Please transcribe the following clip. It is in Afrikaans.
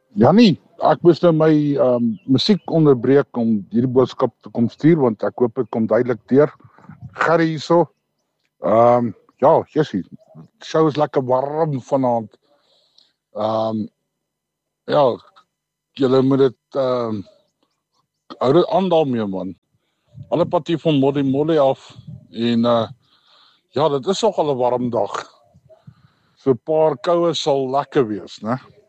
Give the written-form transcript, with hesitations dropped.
Jannie, ek moes nou my musiek onderbreek om hierdie boodskap te kom stuur, want ek hoop dit kom duidelik deur. Gerry hierso. Ja, Jessie, die show is lekker warm vanaand. Ja, julle moet dit hou dit aan daarmee, man. Alle pad hier van Molly af en ja, dit is nogal 'n warm dag. So 'n paar koue sal lekker wees, né?